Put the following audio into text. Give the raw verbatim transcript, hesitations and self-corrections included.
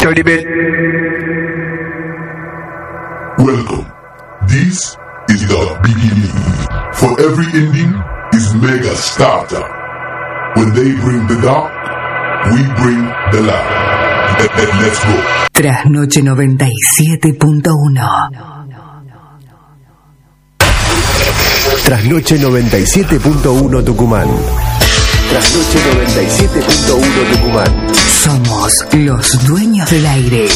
otro nivel. Welcome. This is the beginning. For every ending is mega starter. When they bring the dark, we bring the light. Let, let, let's go. Trasnoche noventa y siete punto uno. Trasnoche noventa y siete punto uno Tucumán. Trasnoche noventa y siete punto uno Tucumán. Somos los dueños del aire.